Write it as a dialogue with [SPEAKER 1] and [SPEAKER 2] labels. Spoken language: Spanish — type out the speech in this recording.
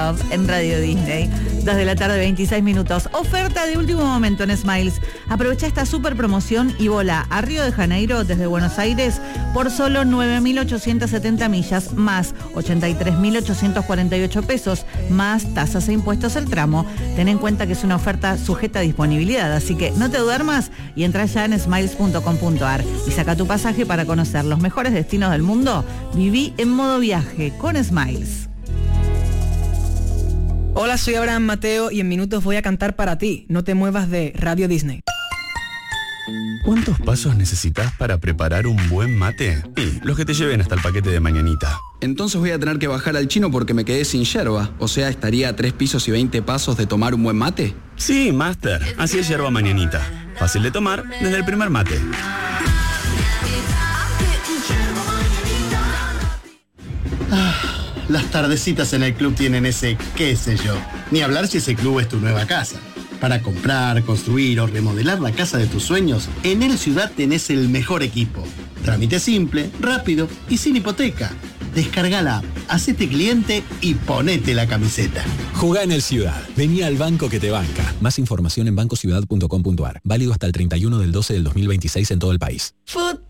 [SPEAKER 1] Love en Radio Disney. 2 de la tarde, 26 minutos. Oferta de último momento en Smiles. Aprovecha esta super promoción y volá a Río de Janeiro desde Buenos Aires por solo 9.870 millas más 83.848 pesos más tasas e impuestos el tramo. Ten en cuenta que es una oferta sujeta a disponibilidad, así que no te duermas y entra ya en smiles.com.ar y saca tu pasaje para conocer los mejores destinos del mundo. Viví en modo viaje con Smiles.
[SPEAKER 2] Hola, soy Abraham Mateo y en minutos voy a cantar para ti. No te muevas de Radio Disney.
[SPEAKER 3] ¿Cuántos pasos necesitas para preparar un buen mate? Y los que te lleven hasta el paquete de mañanita.
[SPEAKER 4] Entonces voy a tener que bajar al chino porque me quedé sin yerba. O sea, estaría a 3 pisos y 20 pasos de tomar un buen mate.
[SPEAKER 3] Sí, Master. Así es yerba mañanita. Fácil de tomar desde el primer mate.
[SPEAKER 5] Las tardecitas en el club tienen ese qué sé yo. Ni hablar si ese club es tu nueva casa. Para comprar, construir o remodelar la casa de tus sueños, en El Ciudad tenés el mejor equipo. Trámite simple, rápido y sin hipoteca. Descarga la app, hacete cliente y ponete la camiseta.
[SPEAKER 6] Jugá en El Ciudad. Vení al banco que te banca. Más información en bancociudad.com.ar. Válido hasta el 31 del 12 del 2026 en todo el país.